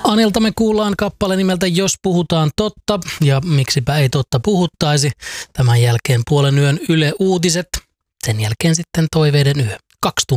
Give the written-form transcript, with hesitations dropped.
Anilta me kuullaan kappale nimeltä Jos puhutaan totta, ja miksipä ei totta puhuttaisi. Tämän jälkeen puolen yön Yle Uutiset, sen jälkeen sitten Toiveiden yö. 2 tuntia.